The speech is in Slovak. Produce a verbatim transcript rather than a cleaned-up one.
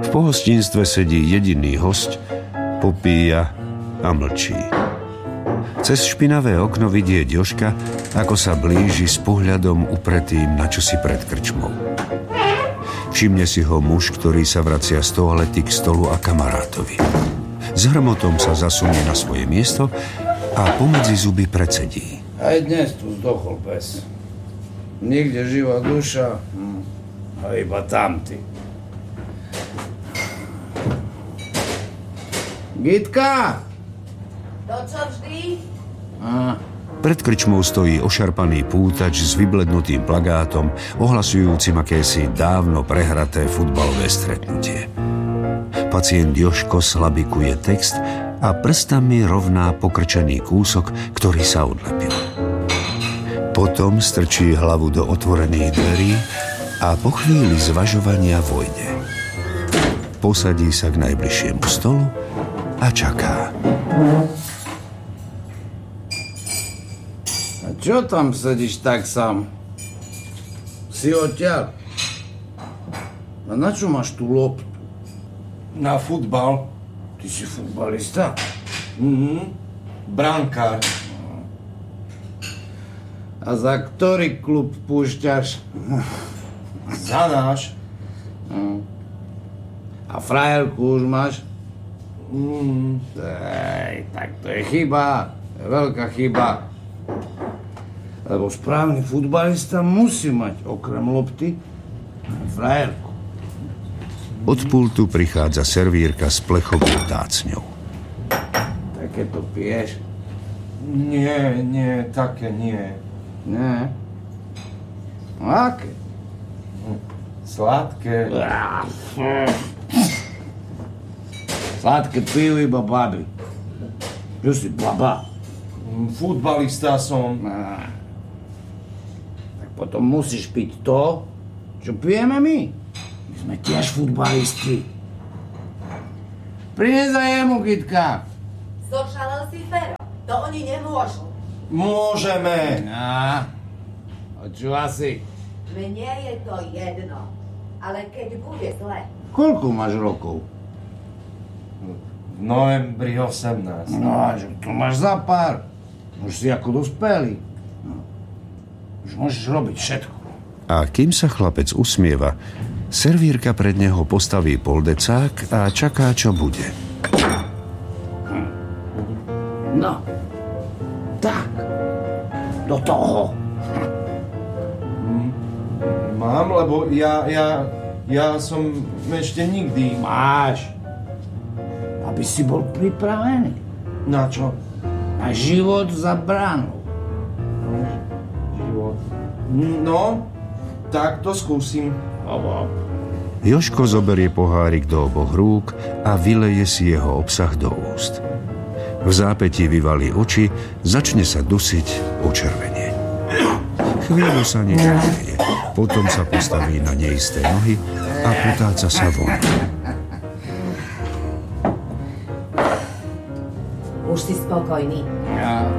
V pohostinstve sedí jediný hosť, popíja a mlčí. Cez špinavé okno vidieť Jožka, ako sa blíži s pohľadom upretým na čosi pred krčmou. Všimne si ho muž, ktorý sa vracia z toalety k stolu a kamarátovi. S hrmotom sa zasunie na svoje miesto a pomedzi zuby predsedí. Aj dnes tu zdochol pes. Nikde živá duša, a iba tamty. Gitka! To čo vždy? Á. Pred krčmou stojí ošarpaný pútač s vyblednutým plagátom, ohlasujúcim akési dávno prehraté futbalové stretnutie. Pacient Jožko slabikuje text a prstami rovná pokrčený kúsok, ktorý sa odlepil. Potom strčí hlavu do otvorených dverí a po chvíli zvažovania vojde. Posadí sa k najbližšiemu stolu a čaká. A čo tam sedíš tak sám? Si odtiaľ? A na čo máš tú loptu? Na futbal. Ty si futbalista? Mhm. Brankár. A za ktorý klub púšťaš? Za náš. A frajerku už máš? Mm. Ej, tak to je chyba. To je veľká chyba. Lebo správny futbalista musí mať okrem lopty frajerku. Od pultu prichádza servírka s plechovou tácňou. Také to piješ? Nie, nie, také nie. Nie. Aké? Sladké. Sladké pijú iba baby. Čo si baba? Futbalista som. Á. Tak potom musíš piť to, čo pijeme my. My sme tiež futbalisti. Prines aj jemu, Gitka. Zošalel si, Fero. To oni nemôžu. Môžeme. Á. A čo asi? Mne je to jedno. Ale keď bude zle. Koľko máš rokov? V novembri osemnásť. No, a že to máš za pár. Už si ako dospelý. No. Už môžeš robiť všetko. A kým sa chlapec usmieva, servírka pred neho postaví poldecák a čaká, čo bude. No. Tak. Do toho. Mám, lebo ja, ja, ja som ešte nikdy... Máš. Aby si bol pripravený. Na čo? Na život za bránou. Život. No, tak to skúsim. Obo. Jožko zoberie pohárik do oboch rúk a vyleje si jeho obsah do úst. V zápätí vyvalí oči, začne sa dusiť, očervenie. Chvíľu sa nič nedeje. Potom sa postaví na neisté nohy a potáca sa von. Už si spokojný. Ja.